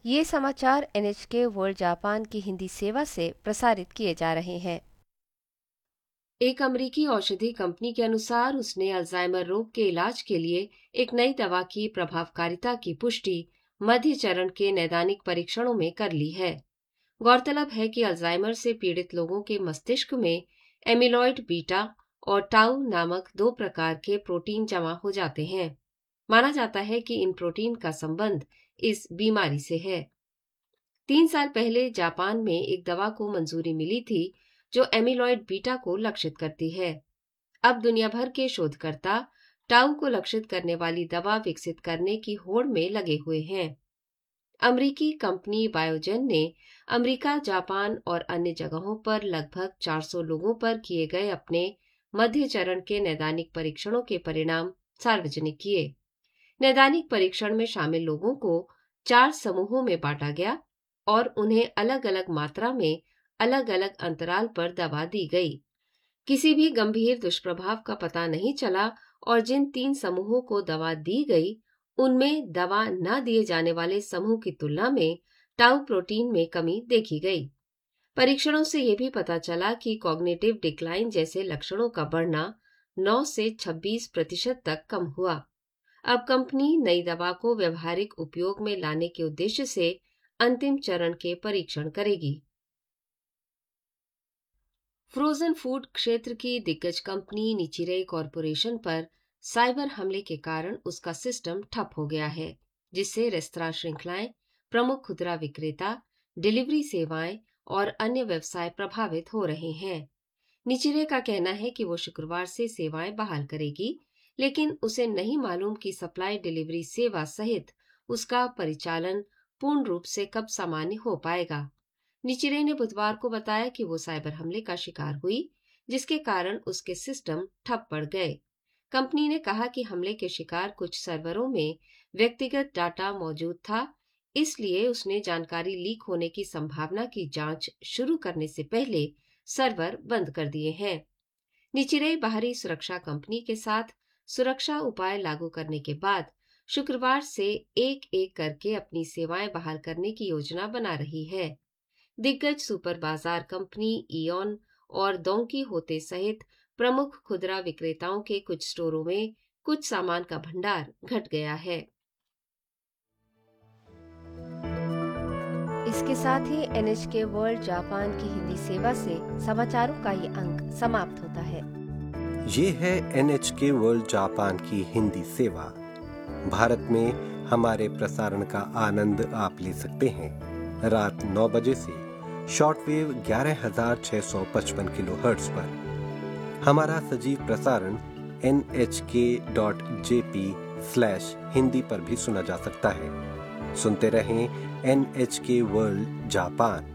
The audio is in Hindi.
ये समाचार NHK वर्ल्ड जापान की हिंदी सेवा से प्रसारित किए जा रहे हैं। एक अमेरिकी औषधि कंपनी के अनुसार उसने अल्जाइमर रोग के इलाज के लिए एक नई दवा की प्रभावकारिता की पुष्टि मध्य चरण के नैदानिक परीक्षणों में कर ली है। गौरतलब है कि अल्जाइमर से पीड़ित लोगों के मस्तिष्क में एमिलॉइड बीटा और टाउ नामक दो प्रकार के प्रोटीन जमा हो जाते हैं। माना जाता है कि इन प्रोटीन का संबंध इस बीमारी से है। 3 साल पहले जापान में एक दवा को मंजूरी मिली थी जो एमिलॉइड बीटा को लक्षित करती है। अब दुनिया भर के शोधकर्ता टाउ को लक्षित करने वाली दवा विकसित करने की होड़ में लगे हुए हैं। अमेरिकी कंपनी बायोजेन ने अमेरिका, जापान और अन्य जगहों पर लगभग 400 लोगों पर किए गए अपने मध्य चरण के नैदानिक परीक्षणों के परिणाम सार्वजनिक किए। नैदानिक परीक्षण में शामिल लोगों को 4 समूहों में बांटा गया और उन्हें अलग अलग मात्रा में अलग अलग अंतराल पर दवा दी गई। किसी भी गंभीर दुष्प्रभाव का पता नहीं चला और जिन 3 समूहों को दवा दी गई उनमें दवा न दिए जाने वाले समूह की तुलना में टाउ प्रोटीन में कमी देखी गई। परीक्षणों से यह भी पता चला कि कॉग्निटिव डिक्लाइन जैसे लक्षणों का बढ़ना 9 से 26% तक कम हुआ। अब कंपनी नई दवा को व्यवहारिक उपयोग में लाने के उद्देश्य से अंतिम चरण के परीक्षण करेगी। फ्रोजन फूड क्षेत्र की दिग्गज कंपनी निचिरे कॉरपोरेशन पर साइबर हमले के कारण उसका सिस्टम ठप हो गया है, जिससे रेस्तरां श्रृंखलाएं, प्रमुख खुदरा विक्रेता, डिलीवरी सेवाएं और अन्य व्यवसाय प्रभावित हो रहे हैं। निचिरे का कहना है कि वो शुक्रवार से सेवाएं बहाल करेगी, लेकिन उसे नहीं मालूम कि सप्लाई डिलीवरी सेवा सहित उसका परिचालन पूर्ण रूप से कब सामान्य हो पाएगा। निचिरे ने बुधवार को बताया कि वो साइबर हमले का शिकार हुई, जिसके कारण उसके सिस्टम ठप पड़ गए। कंपनी ने कहा कि हमले के शिकार कुछ सर्वरों में व्यक्तिगत डाटा मौजूद था, इसलिए उसने जानकारी लीक होने की संभावना की जांच शुरू करने से पहले सर्वर बंद कर दिए हैं। निचिरे बाहरी सुरक्षा कंपनी के साथ सुरक्षा उपाय लागू करने के बाद शुक्रवार से एक-एक करके अपनी सेवाएं बहाल करने की योजना बना रही है। दिग्गज सुपर बाजार कंपनी इओन और डोंकी होते सहित प्रमुख खुदरा विक्रेताओं के कुछ स्टोरों में कुछ सामान का भंडार घट गया है। इसके साथ ही NHK वर्ल्ड जापान की हिंदी सेवा से समाचारों का ये अंक समाप्त होता है। ये है NHK वर्ल्ड जापान की हिंदी सेवा। भारत में हमारे प्रसारण का आनंद आप ले सकते हैं रात 9 बजे से शॉर्टवेव 11,655 किलोहर्ट्ज पर। हमारा सजीव प्रसारण nhk.jp/हिंदी पर भी सुना जा सकता है। सुनते रहें NHK वर्ल्ड जापान।